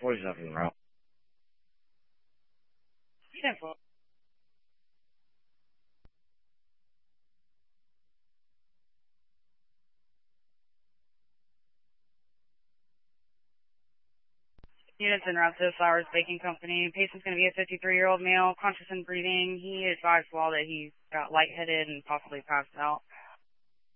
47 route. Simple. Units en route to Flowers Baking Company. Patient's going to be a 53-year-old male, conscious and breathing. He advised Wall that he got lightheaded and possibly passed out.